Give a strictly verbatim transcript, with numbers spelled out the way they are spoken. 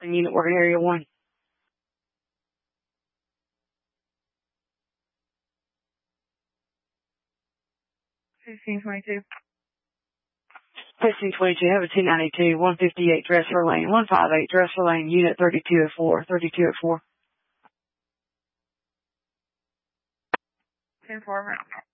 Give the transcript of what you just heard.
Unit working area one. fifteen twenty-two. fifteen twenty-two, have a two ninety-two, one fifty-eight Dressler Lane, one fifty-eight Dressler Lane, unit thirty-two oh four, thirty-two oh four. ten four.